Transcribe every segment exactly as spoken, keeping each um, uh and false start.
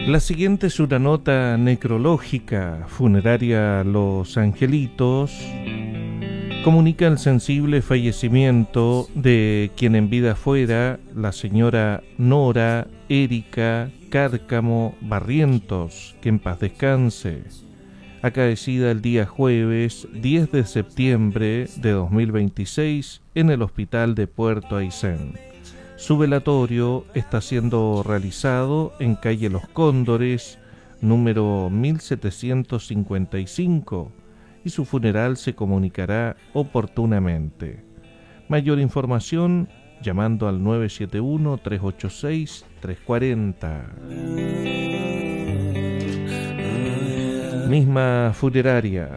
La siguiente es una nota necrológica. Funeraria Los Angelitos comunica el sensible fallecimiento de quien en vida fuera la señora Nora Erika Cárcamo Barrientos, que en paz descanse, acaecida el día jueves diez de septiembre de dos mil veintiséis en el hospital de Puerto Aysén. Su velatorio está siendo realizado en calle Los Cóndores, número mil setecientos cincuenta y cinco, y su funeral se comunicará oportunamente. Mayor información llamando al nueve siete uno, tres ocho seis, tres cuatro cero. Misma funeraria.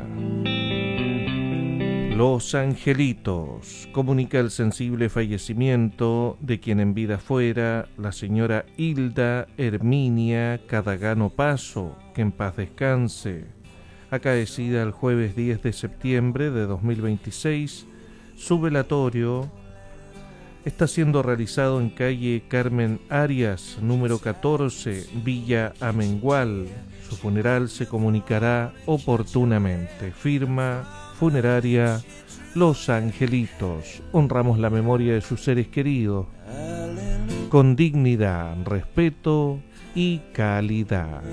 Los Angelitos comunica el sensible fallecimiento de quien en vida fuera la señora Hilda Herminia Cadagano Paso, que en paz descanse, acaecida el jueves diez de septiembre de dos mil veintiséis. Su velatorio está siendo realizado en calle Carmen Arias, número catorce, Villa Amengual. Su funeral se comunicará oportunamente. Firma Funeraria Los Angelitos. Honramos la memoria de sus seres queridos con dignidad, respeto y calidad.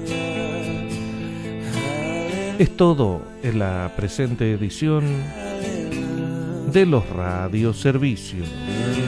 Es todo en la presente edición de los radioservicios.